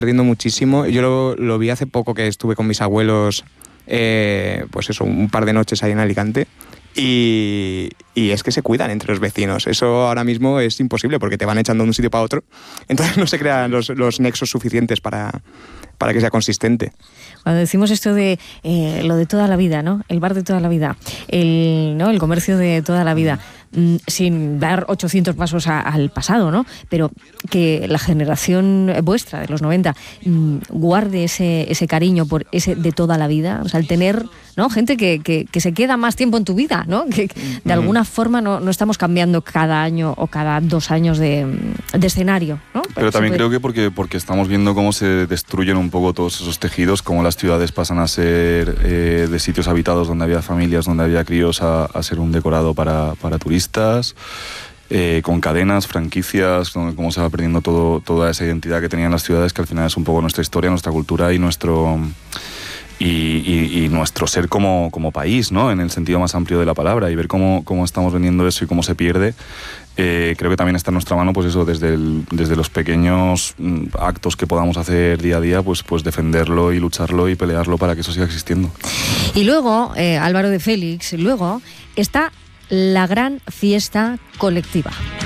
perdiendo muchísimo. Yo lo vi hace poco que estuve con mis abuelos, pues eso, un par de noches ahí en Alicante. Y es que se cuidan entre los vecinos. Eso ahora mismo es imposible porque te van echando de un sitio para otro. Entonces no se crean los nexos suficientes para que sea consistente. Cuando decimos esto de lo de toda la vida, ¿no? El bar de toda la vida, el comercio de toda la vida, sin dar 800 pasos al pasado, ¿no? Pero que la generación vuestra, de los 90, guarde ese cariño por ese de toda la vida, o sea, el tener, ¿no? Gente que se queda más tiempo en tu vida, ¿no? Que de alguna forma no estamos cambiando cada año o cada 2 años de escenario, ¿no? Pero también creo que porque estamos viendo cómo se destruyen un poco todos esos tejidos, cómo las ciudades pasan a ser de sitios habitados donde había familias, donde había críos, a ser un decorado para turistas, con cadenas, franquicias, cómo se va perdiendo toda esa identidad que tenían las ciudades, que al final es un poco nuestra historia, nuestra cultura y nuestro ser como país, ¿no? En el sentido más amplio de la palabra, y ver cómo estamos vendiendo eso y cómo se pierde. Creo que también está en nuestra mano, pues eso, desde los pequeños actos que podamos hacer día a día, pues defenderlo y lucharlo y pelearlo para que eso siga existiendo. Y luego, Álvaro de Félix, luego está la gran fiesta colectiva.